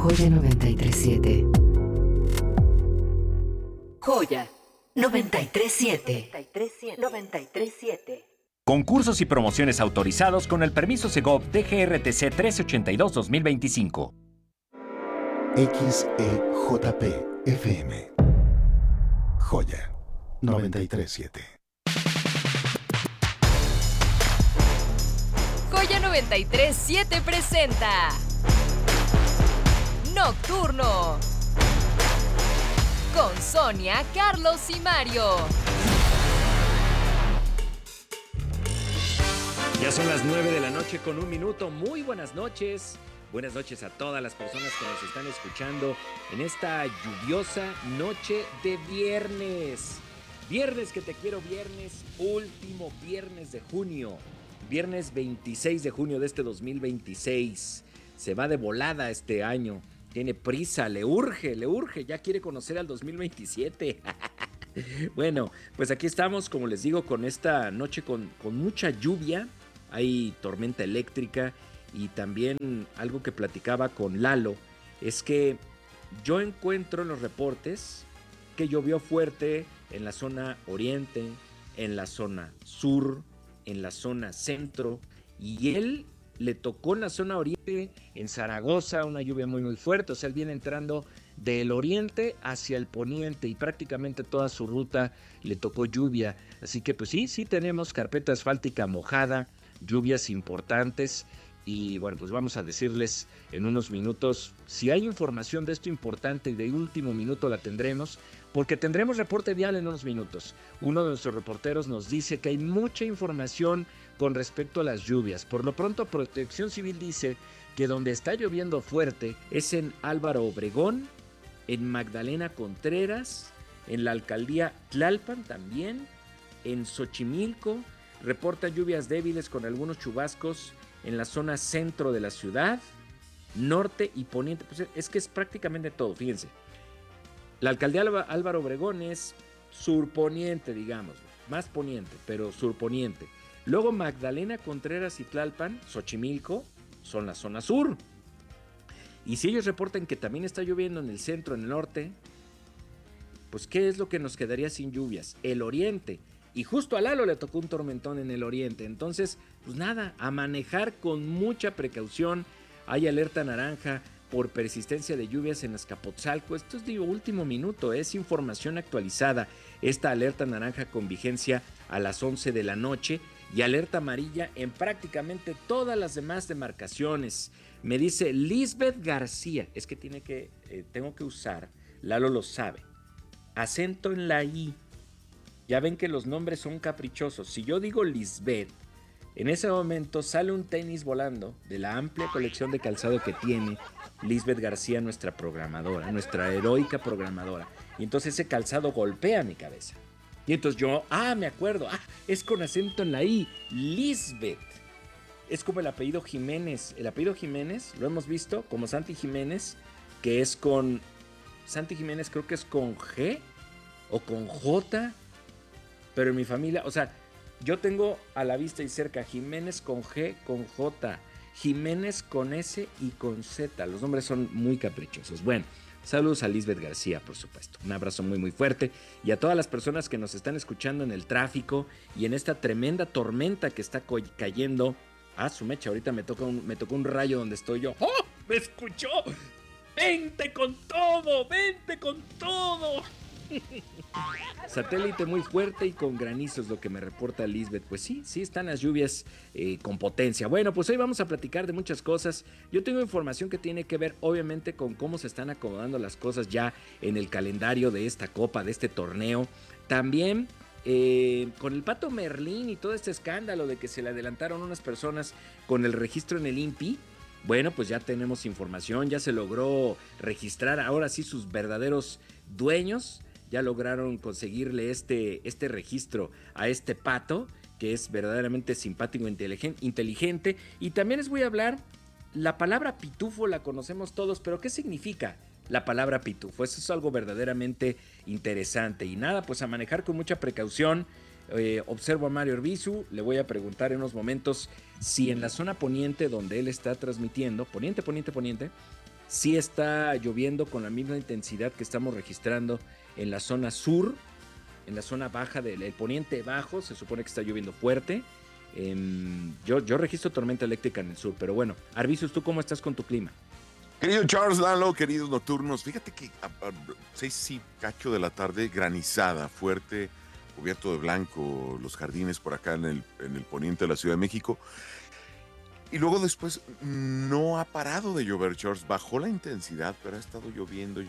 Joya 937. Joya 937. 937. Concursos y promociones autorizados con el permiso Segov DGRTC 1382-2025. XEJP FM. Joya 937. Joya 937 presenta Nocturno con Sonia, Carlos y Mario. Ya son las 9 de la noche con 1 minuto. Muy buenas noches. Buenas noches a todas las personas que nos están escuchando en esta lluviosa noche de viernes. Viernes que te quiero, viernes, último viernes de junio. Viernes 26 de junio de este 2026. Se va de volada este año. Tiene prisa, le urge, ya quiere conocer al 2027. Bueno, pues aquí estamos, como les digo, con esta noche con mucha lluvia. Hay tormenta eléctrica y también algo que platicaba con Lalo es que yo encuentro en los reportes que llovió fuerte en la zona oriente, en la zona sur, en la zona centro, y él le tocó en la zona oriente, en Zaragoza, una lluvia muy fuerte. O sea, él viene entrando del oriente hacia el poniente y prácticamente toda su ruta le tocó lluvia. Así que pues sí tenemos carpeta asfáltica mojada, lluvias importantes. Y bueno, pues vamos a decirles en unos minutos si hay información de esto importante, y de último minuto la tendremos, porque tendremos reporte vial en unos minutos. Uno de nuestros reporteros nos dice que hay mucha información con respecto a las lluvias. Por lo pronto, Protección Civil dice que donde está lloviendo fuerte es en Álvaro Obregón, en Magdalena Contreras, en la alcaldía Tlalpan también, en Xochimilco. Reporta lluvias débiles con algunos chubascos en la zona centro de la ciudad, norte y poniente. Pues es que es prácticamente todo, fíjense. La alcaldía Álvaro Obregón es surponiente, digamos, más poniente, pero surponiente. Luego Magdalena Contreras y Tlalpan, Xochimilco, son la zona sur. Y si ellos reportan que también está lloviendo en el centro, en el norte, pues ¿qué es lo que nos quedaría sin lluvias? El oriente. Y justo a Lalo le tocó un tormentón en el oriente. Entonces, pues nada, a manejar con mucha precaución. Hay alerta naranja por persistencia de lluvias en Azcapotzalco. Esto es de último minuto, es información actualizada. Esta alerta naranja con vigencia a las 11 de la noche y alerta amarilla en prácticamente todas las demás demarcaciones. Me dice Lisbeth García, es que tengo que usar, Lalo lo sabe, acento en la I. Ya ven que los nombres son caprichosos. Si yo digo Lisbeth, en ese momento sale un tenis volando de la amplia colección de calzado que tiene Lisbeth García, nuestra programadora, nuestra heroica programadora. Y entonces ese calzado golpea mi cabeza. Y entonces yo, me acuerdo, es con acento en la I, Lisbeth. Es como el apellido Jiménez. El apellido Jiménez, lo hemos visto, como Santi Jiménez, que es con... Santi Jiménez creo que es con G o con J, pero en mi familia, o sea, yo tengo a la vista y cerca Jiménez con G, con J, Jiménez con S y con Z. Los nombres son muy caprichosos. Bueno, saludos a Lisbeth García, por supuesto. Un abrazo muy fuerte. Y a todas las personas que nos están escuchando en el tráfico y en esta tremenda tormenta que está cayendo. Su mecha, ahorita me tocó un rayo donde estoy yo. ¡Oh! ¡Me escuchó! ¡Vente con todo! ¡Vente con todo! Satélite muy fuerte y con granizos, lo que me reporta Lisbeth. Pues sí están las lluvias con potencia. Bueno, pues hoy vamos a platicar de muchas cosas. Yo tengo información que tiene que ver obviamente con cómo se están acomodando las cosas ya en el calendario de esta copa, de este torneo. También con el Pato Merlín y todo este escándalo de que se le adelantaron unas personas con el registro en el INPI. Bueno, pues ya tenemos información, ya se logró registrar ahora sí sus verdaderos dueños. Ya lograron conseguirle este registro a este pato, que es verdaderamente simpático e inteligente. Y también les voy a hablar, la palabra pitufo la conocemos todos, pero ¿qué significa la palabra pitufo? Eso es algo verdaderamente interesante. Y nada, pues a manejar con mucha precaución. Observo a Mario Orbizu, le voy a preguntar en unos momentos si en la zona poniente donde él está transmitiendo, poniente, sí está lloviendo con la misma intensidad que estamos registrando en la zona sur, en la zona baja del poniente bajo, se supone que está lloviendo fuerte. Yo registro tormenta eléctrica en el sur, pero bueno, Arvicius, ¿tú cómo estás con tu clima? Querido Charles Lalo, queridos nocturnos, fíjate que a 6:08 de la tarde, granizada fuerte, cubierto de blanco los jardines por acá en el poniente de la Ciudad de México. Y luego después no ha parado de llover, Charles. Bajó la intensidad, pero ha estado lloviendo.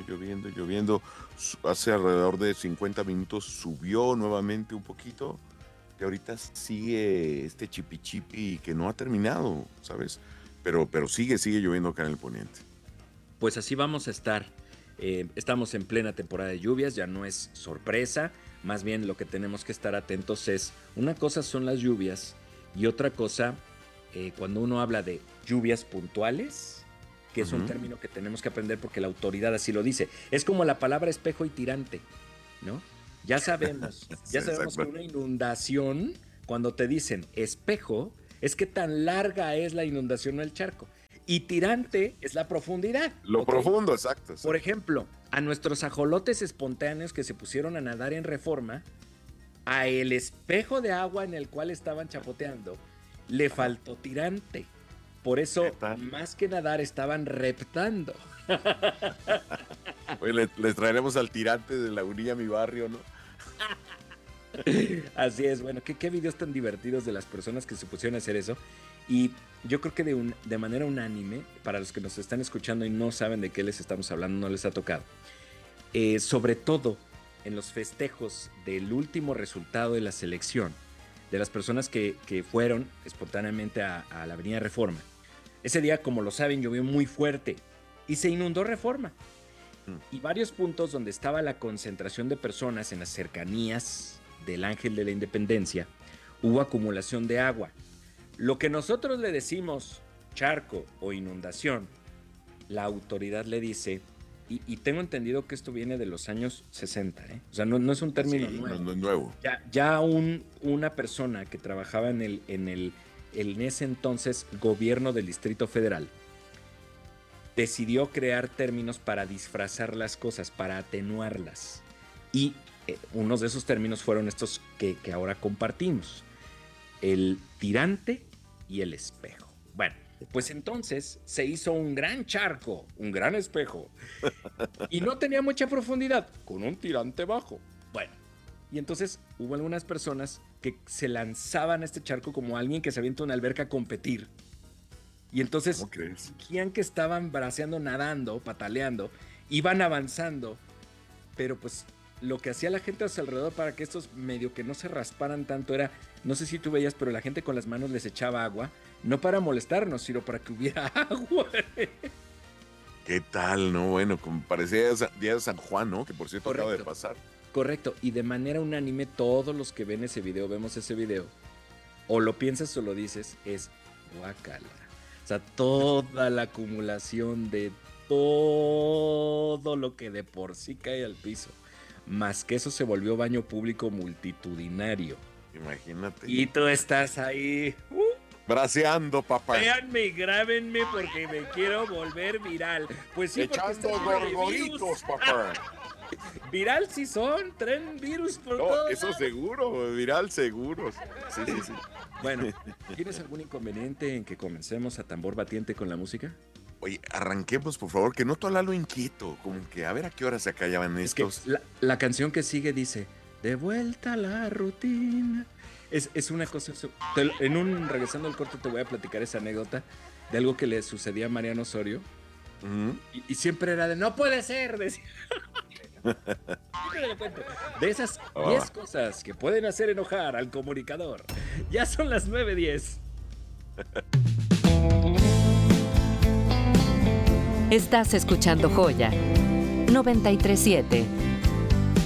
Hace alrededor de 50 minutos subió nuevamente un poquito. Y ahorita sigue este chipi que no ha terminado, ¿sabes? Pero sigue lloviendo acá en el poniente. Pues así vamos a estar. Estamos en plena temporada de lluvias, ya no es sorpresa. Más bien lo que tenemos que estar atentos es, una cosa son las lluvias y otra cosa, cuando uno habla de lluvias puntuales, que es un término que tenemos que aprender porque la autoridad así lo dice. Es como la palabra espejo y tirante, ¿no? Ya sabemos que una inundación, cuando te dicen espejo, es que tan larga es la inundación o el charco. Y tirante es la profundidad. Lo profundo, exacto. Por ejemplo, a nuestros ajolotes espontáneos que se pusieron a nadar en Reforma, a el espejo de agua en el cual estaban chapoteando, le faltó tirante. Por eso, más que nadar, estaban reptando. Oye, les traeremos al tirante de Lagunilla, mi barrio, ¿no? Así es, bueno, qué videos tan divertidos de las personas que se pusieron a hacer eso. Y yo creo que de manera unánime, para los que nos están escuchando y no saben de qué les estamos hablando, no les ha tocado. Sobre todo en los festejos del último resultado de la selección, de las personas que fueron espontáneamente a la Avenida Reforma. Ese día, como lo saben, llovió muy fuerte y se inundó Reforma. Y varios puntos donde estaba la concentración de personas en las cercanías del Ángel de la Independencia, hubo acumulación de agua. Lo que nosotros le decimos charco o inundación, la autoridad le dice, y tengo entendido que esto viene de los años 60, o sea, no es un término nuevo. No es nuevo. Ya una persona que trabajaba en ese entonces gobierno del Distrito Federal decidió crear términos para disfrazar las cosas, para atenuarlas. Y unos de esos términos fueron estos que ahora compartimos. El tirante y el espejo. Bueno, pues entonces se hizo un gran charco, un gran espejo. Y no tenía mucha profundidad, con un tirante bajo. Bueno, y entonces hubo algunas personas que se lanzaban a este charco como alguien que se avienta a una alberca a competir. Y entonces, fingían que estaban braceando, nadando, pataleando, iban avanzando, pero pues lo que hacía la gente a su alrededor para que estos medio que no se rasparan tanto era, no sé si tú veías, pero la gente con las manos les echaba agua, no para molestarnos, sino para que hubiera agua. ¿Qué tal, no? Bueno, como parecía día de San Juan, ¿no? Que por cierto Correcto. acaba de pasar. Correcto, y de manera unánime todos los que ven ese video, vemos ese video, o lo piensas o lo dices, es guácala. O sea, toda la acumulación de todo lo que de por sí cae al piso. Más que eso se volvió baño público multitudinario. Imagínate. Y tú estás ahí. Braceando, papá. Véanme y grábenme porque me quiero volver viral. Pues sí, echando gorgoritos, papá. Viral sí son, traen virus por todo. Eso seguro, viral seguro. Sí. Bueno, ¿tienes algún inconveniente en que comencemos a tambor batiente con la música? Oye, arranquemos, por favor, que noto a Lalo inquieto, como que a ver a qué hora se acallaban estos. Que la canción que sigue dice, de vuelta a la rutina. Es una cosa, regresando al corte te voy a platicar esa anécdota de algo que le sucedía a Mariano Osorio. Y siempre era de, no puede ser, decía. De esas 10 cosas que pueden hacer enojar al comunicador. Ya son las 9:10. Estás escuchando Joya 93.7.